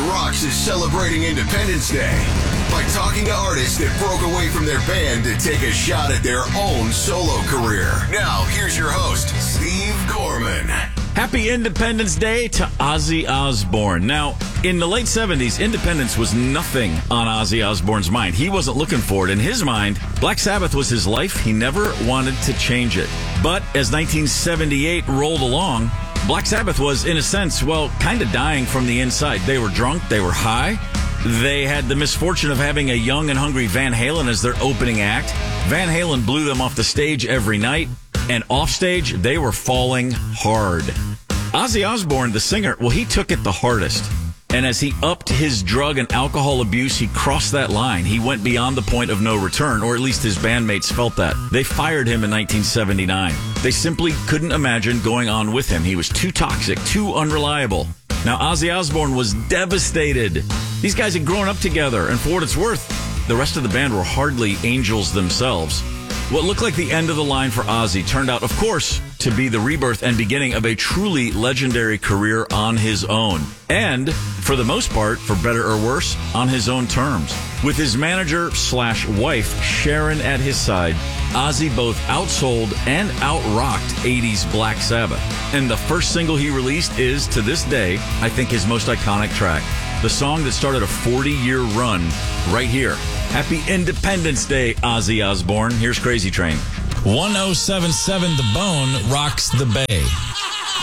Rocks is celebrating Independence Day by talking to artists that broke away from their band to take a shot at their own solo career. Now, here's your host, Steve Gorman. Happy Independence Day to Ozzy Osbourne. Now, in the late 70s, independence was nothing on Ozzy Osbourne's mind. He wasn't looking for it. In his mind, Black Sabbath was his life. He never wanted to change it. But as 1978 rolled along, Black Sabbath was, in a sense, kind of dying from the inside. They were drunk. They were high. They had the misfortune of having a young and hungry Van Halen as their opening act. Van Halen blew them off the stage every night. And offstage, they were falling hard. Ozzy Osbourne, the singer, he took it the hardest. And as he upped his drug and alcohol abuse, he crossed that line. He went beyond the point of no return, or at least his bandmates felt that. They fired him in 1979. They simply couldn't imagine going on with him. He was too toxic, too unreliable. Now, Ozzy Osbourne was devastated. These guys had grown up together, and for what it's worth, the rest of the band were hardly angels themselves. What looked like the end of the line for Ozzy turned out, of course, to be the rebirth and beginning of a truly legendary career on his own. And, for the most part, for better or worse, on his own terms. With his manager/wife, Sharon, at his side, Ozzy both outsold and outrocked 80s Black Sabbath. And the first single he released is, to this day, I think his most iconic track. The song that started a 40-year run right here. Happy Independence Day, Ozzy Osbourne. Here's Crazy Train. 1077 The Bone rocks the Bay.